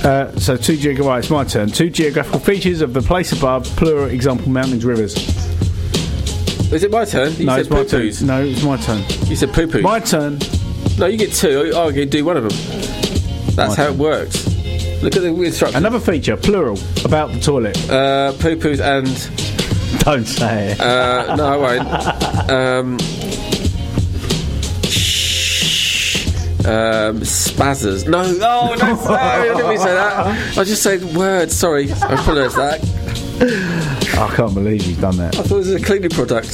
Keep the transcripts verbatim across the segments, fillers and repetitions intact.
Uh, so two geog- right, it's my turn. Two geographical features of the place above. Plural example: mountains, rivers. Is it my turn? You no, said it's my turn. poo-poos. No, it's my turn. You said poo poo. My turn. No, you get two. I'm going to do one of them. That's My how turn. it works. Look at the instructions. Another feature, plural, about the toilet. Uh, poo poos and. Don't say it. Uh, no, I won't. Um, um, spazzers. No, oh, don't say I didn't mean to say that. I just said words. Sorry, I apologise for that. I can't believe you've done that. I thought it was a cleaning product.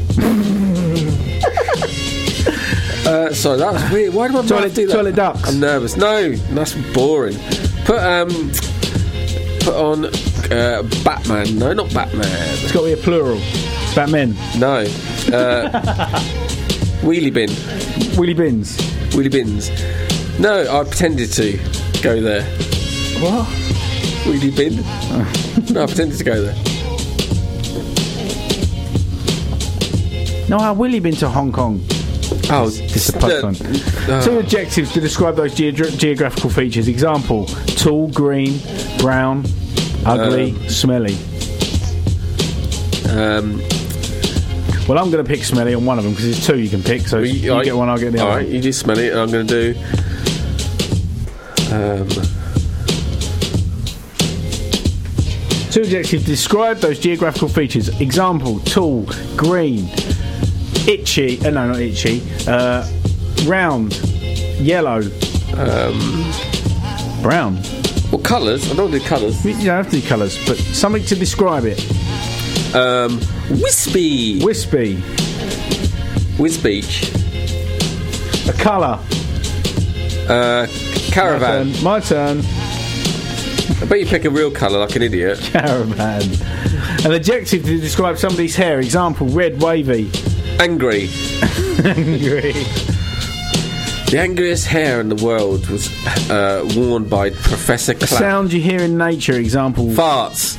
uh, sorry, that was weird. Why do my Toilet, mouth do that? toilet ducks. I'm nervous. No, that's boring. Put um, put on uh, Batman. No, not Batman. It's got to be a plural. Batman. No. Uh, wheelie bin. Wheelie bins. Wheelie bins. No, I pretended to go there. What? Wheelie bin? No, I pretended to go there. No, I really been to Hong Kong. Oh, It's a post one. uh, Two adjectives to describe those geogra- geographical features. Example: tall, green, brown, ugly, Um, smelly. Um, Well, I'm going to pick smelly on one of them because there's two you can pick. So well, you I- get one, I'll get the all other. right, you do smell it, and I'm going to do. Um, Two adjectives to describe those geographical features. Example: tall, green, itchy. Uh, no, not itchy. Uh, round, yellow, um, brown. what colours? I don't do colours. You don't have to do colours, but something to describe it. Um, wispy. Wispy. Wisbeach. A colour. Uh, caravan. My turn. My turn. I bet you pick a real colour like an idiot. Caravan. An adjective to describe somebody's hair. Example: red, wavy. Angry. Angry. The angriest hair in the world was uh, worn by Professor A Clapp. sound you hear in nature. Example: Farts.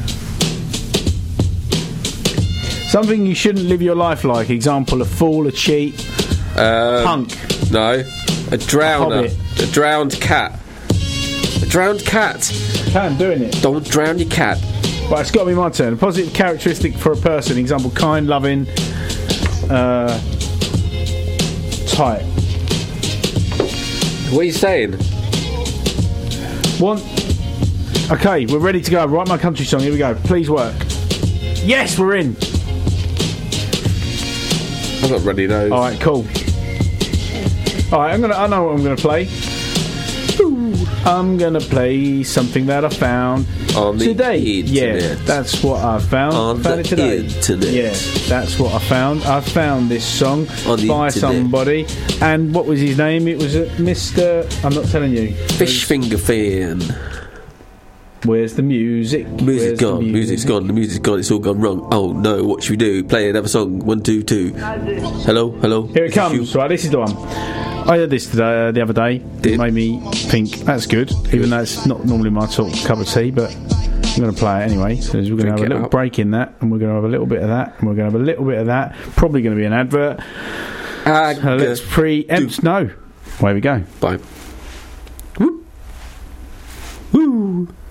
something you shouldn't live your life like. Example: a fool, a cheat, Um, punk. No. A drowner. Hobbit. A drowned cat. A drowned cat. I'm doing it. Don't drown your cat. Right, it's got to be my turn. A positive characteristic for a person. Example: kind, loving, uh, tight. What are you saying? One. Okay, we're ready to go. Write my country song. Here we go. Please work. Yes, we're in. I'm not ready those. All right, cool. All right, I'm gonna. I know what I'm gonna play. Ooh, I'm gonna play something that I found On the today. internet. Yeah, that's what I found. On found the it today. internet. Yeah, that's what I found. I found this song On the by internet. somebody, and what was his name? It was uh, Mister. I'm not telling you. Fish finger fan. Where's the music? Music's Where's the gone. music? Music's gone. The music's gone. It's all gone wrong. Oh no! What should we do? Play another song. One, two, two. Hello, hello. Here it Is this comes. you? Right, this is the one. I heard this today, uh, the other day. Did? It made me think that's good, even though it's not normally my sort of cup of tea. But I'm going to play it anyway. So we're going to Drink have a it little up. break in that, and we're going to have a little bit of that, and we're going to have a little bit of that. Probably going to be an advert. Ah, So let's good. preempt. No, away we go. Bye. Woo.